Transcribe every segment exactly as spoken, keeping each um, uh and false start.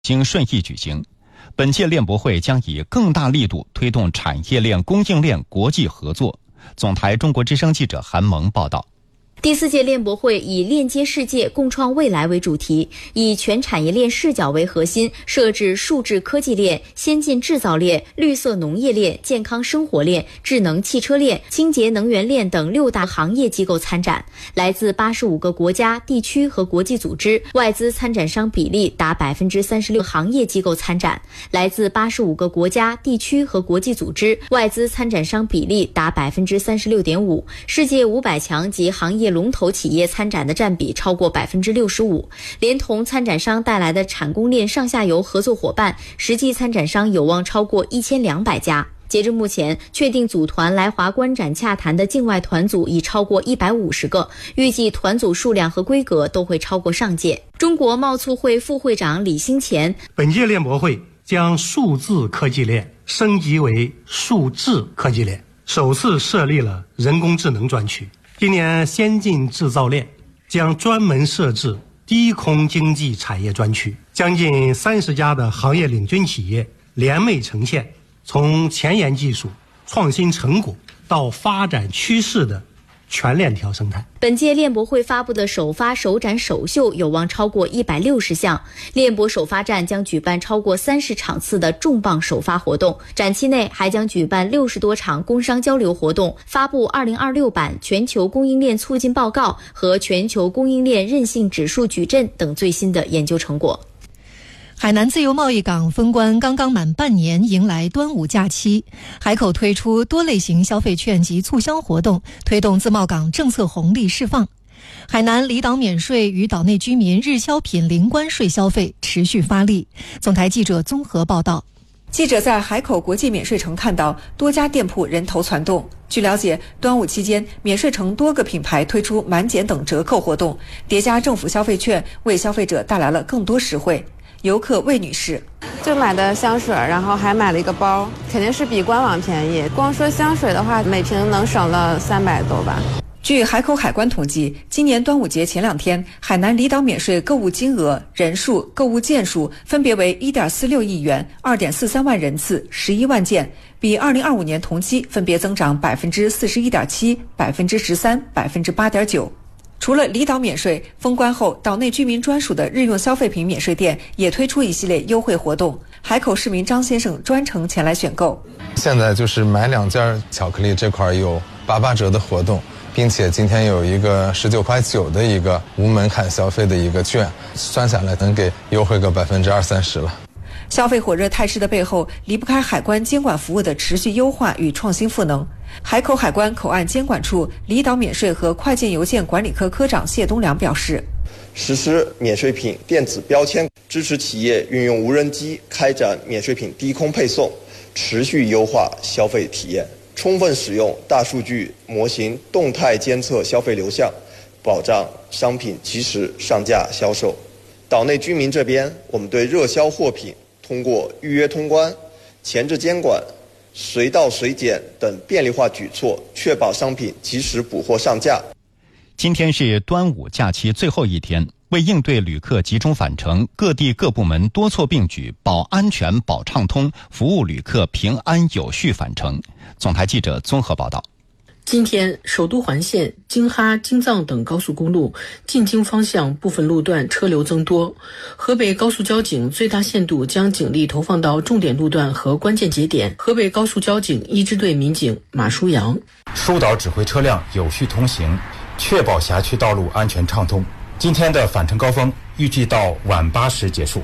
经顺义举行。本届链博会将以更大力度推动产业链、供应链国际合作。总台中国之声记者韩萌报道。 第四届链博会以链接世界、共创未来为主题，以全产业链视角为核心，设置数字科技链、先进制造链、绿色农业链、健康生活链、智能汽车链、清洁能源链等六大行业机构参展。来自八十五个国家、地区和国际组织，外资参展商比例达百分之三十六。行业机构参展，来自八十五个国家、地区和国际组织，外资参展商比例达百分之三十六点五。世界五百强及行业龙头企业参展的占比超过百分之六十五，连同参展商带来的产供链上下游合作伙伴，实际参展商有望超过一千两百家。截至目前，确定组团来华观展洽谈的境外团组已超过一百五十个，预计团组数量和规格都会超过上届。中国贸促会副会长李兴前， 本届链博会将数字科技链升级为数智科技链，首次设立了人工智能专区。今年先进制造链将专门设置低空经济产业专区，将近三十家的行业领军企业联袂呈现从前沿技术、创新成果到发展趋势的全链条生态。 本届链博会发布的首发、首展、首秀有望超过一百六十项。链博首发站将举办超过三十场次的重磅首发活动，展期内还将举办六十多场工商交流活动，发布二零二六版全球供应链促进报告和全球供应链韧性指数矩阵等最新的研究成果。 海南自由贸易港封关刚刚满半年，迎来端午假期，海口推出多类型消费券及促销活动，推动自贸港政策红利释放。海南离岛免税与岛内居民日销品零关税消费持续发力。总台记者综合报道。 记者在海口国际免税城看到多家店铺人头攒动。据了解，端午期间免税城多个品牌推出满减等折扣活动，叠加政府消费券，为消费者带来了更多实惠。游客魏女士就买的香水，然后还买了一个包，肯定是比官网便宜。光说香水的话，每瓶能省了三百多吧。 据海口海关统计，今年端午节前两天，海南离岛免税购物金额、人数、购物件数分别为 一点四六亿元、二点四三万人次、十一万件，比二零二五年同期分别增长百分之四十一点七、百分之十三、百分之八点九。除了离岛免税，封关后岛内居民专属的日用消费品免税店也推出一系列优惠活动。海口市民张先生专程前来选购。 现在就是买两件巧克力这块有八八折的活动，并且今天有一个十九块九的一个无门槛消费的一个券，算下来能给优惠个百分之二三十了。 消费火热态势的背后，离不开海关监管服务的持续优化与创新赋能。海口海关口岸监管处离岛免税和快件邮件管理科科长谢东良表示， 实施免税品电子标签，支持企业运用无人机开展免税品低空配送，持续优化消费体验，充分使用大数据模型动态监测消费流向，保障商品及时上架销售。岛内居民这边，我们对热销货品通过预约通关、前置监管、随到随检等便利化举措，确保商品及时补货上架。 今天是端午假期最后一天，为应对旅客集中返程，各地各部门多措并举，保安全、保畅通，服务旅客平安有序返程。总台记者综合报道。 今天，首都环线、京哈、京藏等高速公路进京方向部分路段车流增多。河北高速交警最大限度将警力投放到重点路段和关键节点。河北高速交警一支队民警马舒阳疏导指挥车辆有序通行，确保辖区道路安全畅通。今天的返程高峰预计到晚八时结束。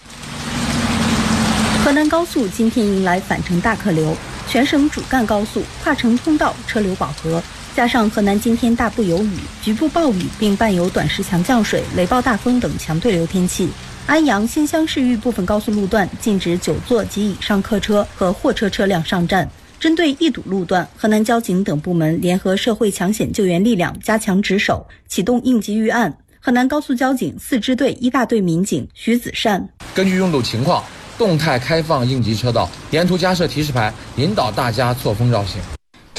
河南高速今天迎来返程大客流。全省主干高速跨城通道车流饱和，加上河南今天大部有雨，局部暴雨，并伴有短时强降水、雷暴大风等强对流天气。安阳、新乡市域部分高速路段禁止九座及以上客车和货车车辆上站。针对易堵路段，河南交警等部门联合社会抢险救援力量加强值守，启动应急预案。河南高速交警四支队一大队民警徐子善根据拥堵情况，动态开放应急车道，沿途加设提示牌，引导大家错峰绕行。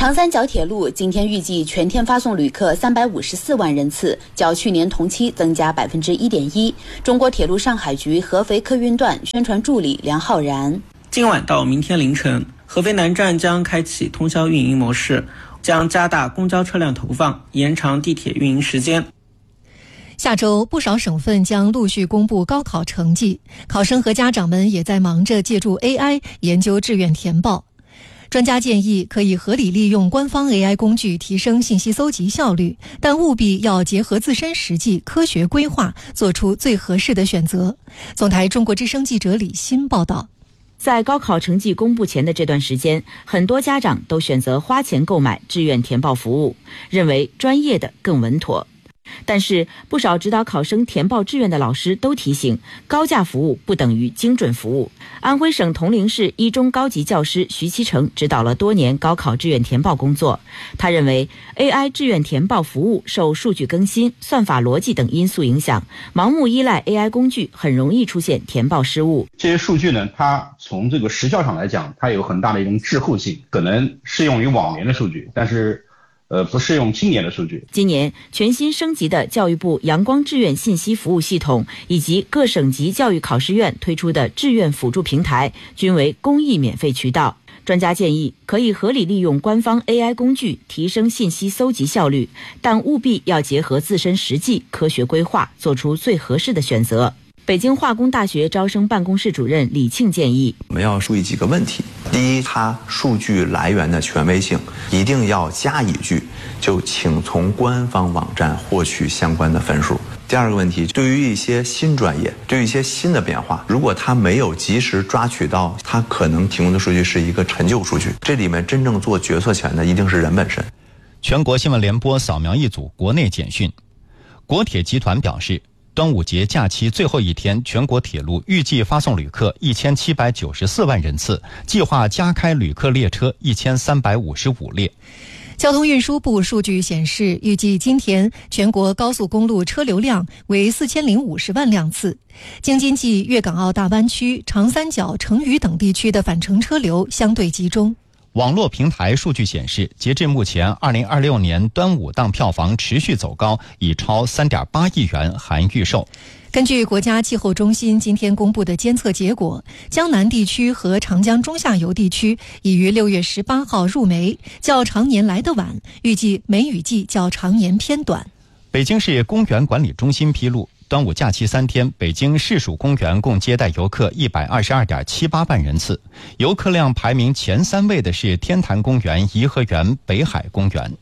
长三角铁路今天预计全天发送旅客三百五十四万人次，较去年同期增加百分之一点一。中国铁路上海局合肥客运段宣传助理梁浩然： 今晚到明天凌晨，合肥南站将开启通宵运营模式，将加大公交车辆投放，延长地铁运营时间。 下周不少省份将陆续公布高考成绩，考生和家长们也在忙着借助 A I 研究志愿填报。专家建议可以合理利用官方 A I 工具提升信息搜集效率，但务必要结合自身实际，科学规划，做出最合适的选择。总台中国之声记者李欣报道。 在高考成绩公布前的这段时间，很多家长都选择花钱购买志愿填报服务，认为专业的更稳妥。但是不少指导考生填报志愿的老师都提醒，高价服务不等于精准服务。安徽省铜陵市一中高级教师徐其成指导了多年高考志愿填报工作，他认为 A I 志愿填报服务受数据更新、算法逻辑等因素影响，盲目依赖 A I 工具很容易出现填报失误。 这些数据呢，它从这个时效上来讲，它有很大的一种滞后性，可能适用于往年的数据，但是呃，不适用今年的数据。 今年全新升级的教育部阳光志愿信息服务系统以及各省级教育考试院推出的志愿辅助平台，均为公益免费渠道。专家建议可以合理利用官方 A I 工具提升信息搜集效率，但务必要结合自身实际，科学规划，做出最合适的选择。北京化工大学招生办公室主任李庆建议， 我们要注意几个问题。第一，它数据来源的权威性一定要加一句，就请从官方网站获取相关的分数。第二个问题，对于一些新专业，对于一些新的变化，如果它没有及时抓取到，它可能提供的数据是一个陈旧数据。这里面真正做决策权的一定是人本身。 全国新闻联播扫描一组国内简讯。国铁集团表示，端午节假期最后一天，全国铁路预计发送旅客一千七百九十四万人次，计划加开旅客列车一千三百五十五列。 交通运输部数据显示，预计今天全国高速公路车流量为四千零五十万辆次，京津冀粤港澳大湾区、长三角、成渝等地区的返程车流相对集中。 网络平台数据显示，截至目前，二零二六年端午档票房持续走高，已超 三点八亿元含预售。 根据国家气候中心今天公布的监测结果，江南地区和长江中下游地区已于六月十八号入梅，较常年来得晚，预计梅雨季较常年偏短。 北京市公园管理中心披露，端午假期三天，北京市属公园共接待游客一百二十二点七八万人次，游客量排名前三位的是天坛公园、颐和园、北海公园。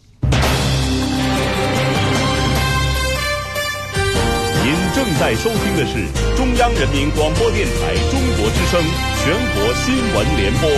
您正在收听的是中央人民广播电台中国之声全国新闻联播。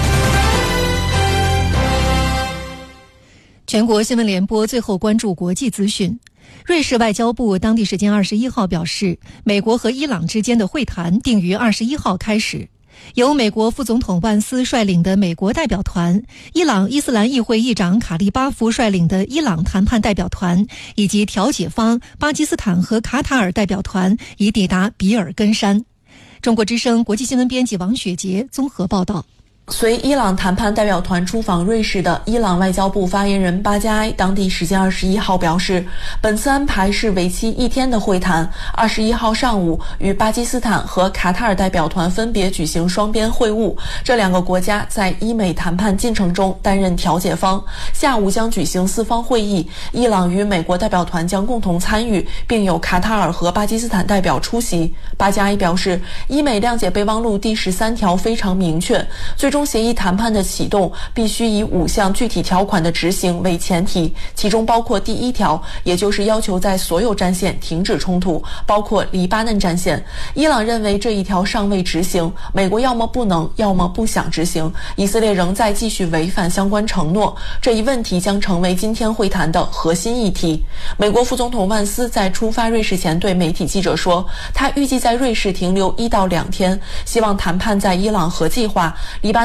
全国新闻联播最后关注国际资讯。瑞士外交部当地时间二十一号表示，美国和伊朗之间的会谈定于二十一号开始。由美国副总统万斯率领的美国代表团、伊朗伊斯兰议会议长卡利巴夫率领的伊朗谈判代表团以及调解方巴基斯坦和卡塔尔代表团已抵达比尔根山。中国之声国际新闻编辑王雪杰综合报道。 随伊朗谈判代表团出访瑞士的伊朗外交部发言人巴加埃当地时间二十一号表示，本次安排是为期一天的会谈，二十一号上午与巴基斯坦和卡塔尔代表团分别举行双边会晤，这两个国家在伊美谈判进程中担任调解方。下午将举行四方会议，伊朗与美国代表团将共同参与，并有卡塔尔和巴基斯坦代表出席。巴加埃表示，伊美谅解备忘录第十三条非常明确，最终协议谈判的启动必须以五项具体条款的执行为前提，其中包括第一条，也就是要求在所有战线停止冲突，包括黎巴嫩战线。伊朗认为这一条尚未执行，美国要么不能，要么不想执行，以色列仍在继续违反相关承诺。这一问题将成为今天会谈的核心议题。美国副总统万斯在出发瑞士前对媒体记者说，他预计在瑞士停留一到两天，希望谈判在伊朗核计划、黎巴嫩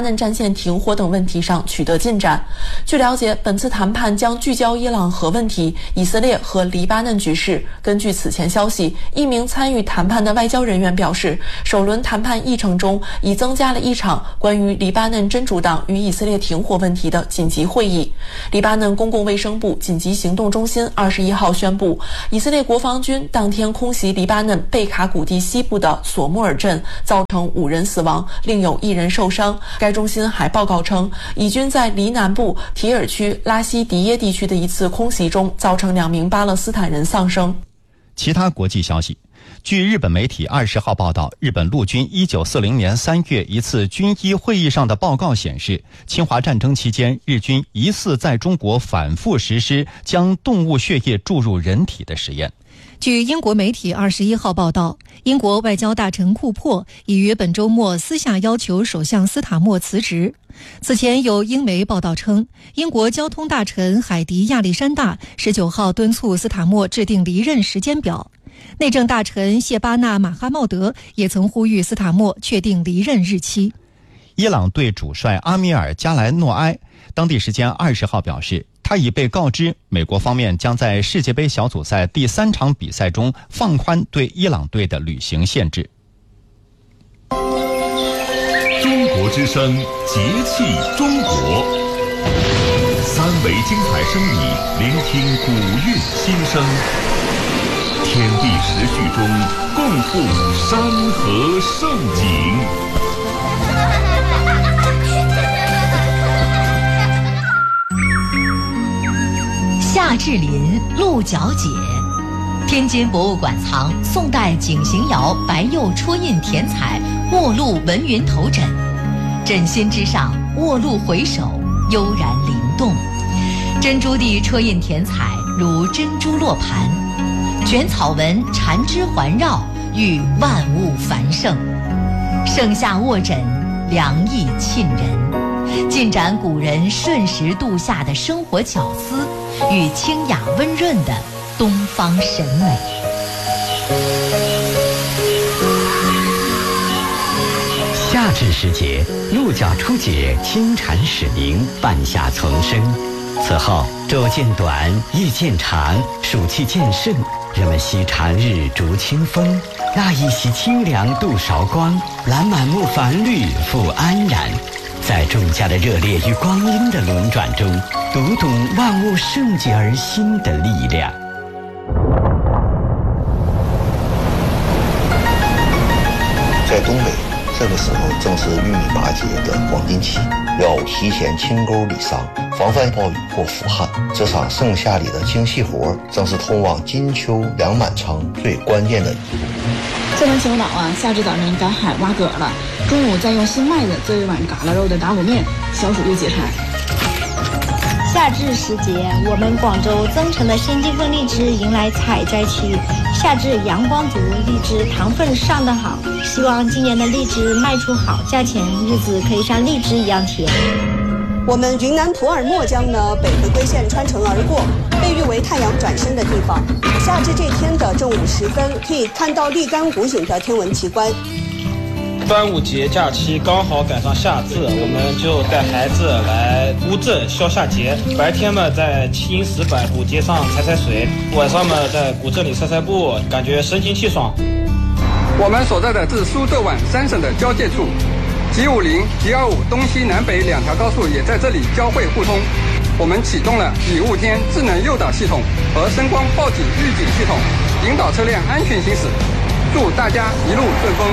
嫩战线停火等问题上取得进展。据了解，本次谈判将聚焦伊朗核问题、以色列和黎巴嫩局势。根据此前消息，一名参与谈判的外交人员表示，首轮谈判议程中已增加了一场关于黎巴嫩真主党与以色列停火问题的紧急会议。黎巴嫩公共卫生部紧急行动中心二十一号宣布，以色列国防军当天空袭黎巴嫩贝卡谷地西部的索穆尔镇，造成五人死亡，另有一人受伤。该中心还报告称，以军在黎南部提尔区拉希迪耶地区的一次空袭中，造成两名巴勒斯坦人丧生。 其他国际消息，据日本媒体二十号报道，日本陆军一九四零年三月一次军医会议上的报告显示，侵华战争期间，日军疑似在中国反复实施将动物血液注入人体的实验。 据英国媒体二十一号报道，英国外交大臣库珀已于本周末私下要求首相斯塔默辞职。此前有英媒报道称，英国交通大臣海迪亚历山大十九号敦促斯塔默制定离任时间表。内政大臣谢巴纳马哈茂德也曾呼吁斯塔默确定离任日期。 伊朗队主帅阿米尔加莱诺埃当地时间二十号表示，他已被告知美国方面将在世界杯小组赛第三场比赛中放宽对伊朗队的旅行限制。 中国之声，节气中国，三维精彩声艺，聆听古韵心声，天地时序中共赴山河盛景。 夏至临，鹿角解。天津博物馆藏宋代景行窑白釉戳印填彩卧鹿文云头枕，枕心之上卧鹿回首，悠然灵动。珍珠地戳印填彩如珍珠落盘，卷草纹缠枝环绕，寓万物繁盛。盛夏卧枕，凉意沁人，尽展古人顺时度夏的生活巧思与清雅温润的东方审美。 夏至时节，鹿角初解，清蝉始鸣，半夏丛生。此后昼渐短，夜渐长，暑气渐盛，人们吸长日逐清风，那一袭清凉度韶光，揽满目繁绿复安然。在众家的热烈与光阴的轮转中，读懂万物盛极而兴的力量。 在东北，这个时候正是玉米拔节的黄金期，要提前清沟理桑，防范暴雨或腐旱。这场盛夏里的精细活，正是通往金秋粮满仓最关键的一步。 这门青岛啊，夏至早晨赶海挖蛤了，中午再用新麦子做一碗嘎啦肉的打卤面，消暑又解馋。 夏至时节，我们广州增城的先进分荔枝迎来采摘期。夏至阳光足，荔枝糖分上得好，希望今年的荔枝卖出好价钱，日子可以像荔枝一样甜。 我们云南普洱墨江呢，北回归线穿城而过，被誉为太阳转身的地方。夏至这天的正午时分，可以看到立竿湖影的天文奇观。 端午节假期刚好赶上夏至，我们就带孩子来乌镇消夏节。白天嘛，在青石板古街上踩踩水；晚上嘛，在古镇里散散步，感觉神清气爽。 我们所在的是苏浙皖三省的交界处， G 五零、G 二五东西南北两条高速也在这里交汇互通。我们启动了以雾天智能诱导系统和声光报警预警系统，引导车辆安全行驶。祝大家一路顺风。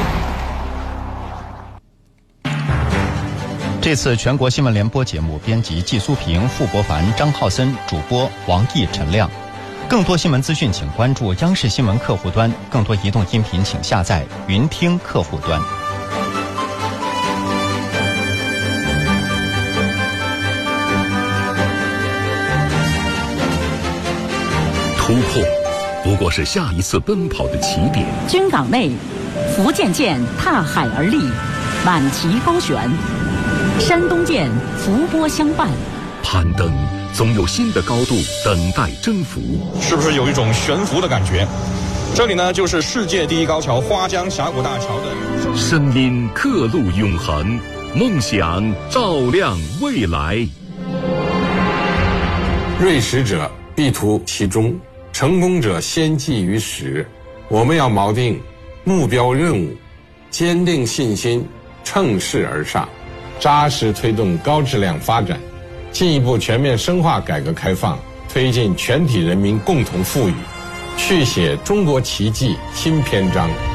这次全国新闻联播节目编辑季苏平、傅博凡、张浩森，主播王毅、陈亮。更多新闻资讯请关注央视新闻客户端，更多移动音频请下载云听客户端。 突破不过是下一次奔跑的起点。 军港内，福建舰踏海而立，满旗高悬；山东舰伏波相伴。 攀登总有新的高度等待征服， 是不是有一种悬浮的感觉？这里呢，就是世界第一高桥花江峡谷大桥的。 声音刻录永恒， 梦想照亮未来。 锐识者必图其中，成功者先记于始。我们要锚定目标任务，坚定信心，乘势而上，扎实推动高质量发展，进一步全面深化改革开放，推进全体人民共同富裕，续写中国奇迹新篇章。